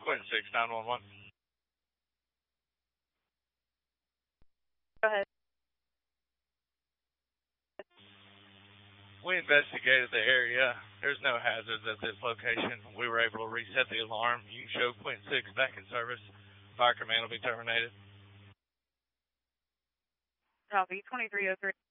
Quint 6911. Go ahead. We investigated the area. There's no hazards at this location. We were able to reset the alarm. You can show Quint 6 back in service. Fire command will be terminated. Copy, 2303.